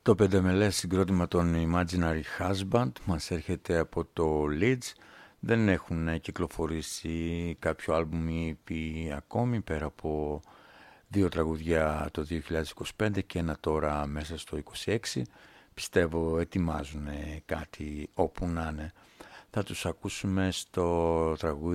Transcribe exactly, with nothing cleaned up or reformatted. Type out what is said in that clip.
Το πεντεμελές συγκρότημα των Imaginary Husband μας έρχεται από το Leeds. Δεν έχουν κυκλοφορήσει κάποιο άλμπουμ ή ι πι ακόμη, πέρα από δύο τραγουδιά το δύο χιλιάδες είκοσι πέντε και ένα τώρα μέσα στο είκοσι έξι. Πιστεύω ετοιμάζουν κάτι όπου να είναι. Θα τους ακούσουμε στο τραγούδι